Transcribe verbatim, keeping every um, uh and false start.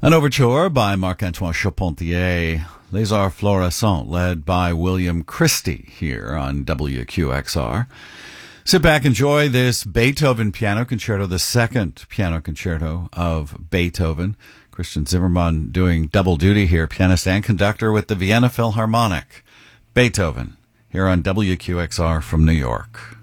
An overture by Marc-Antoine Charpentier, Les Arts Florissants, led by William Christie here on W Q X R. Sit back, enjoy this Beethoven piano concerto, the second piano concerto of Beethoven. Christian Zimmermann doing double duty here, pianist and conductor with the Vienna Philharmonic. Beethoven here on W Q X R from New York.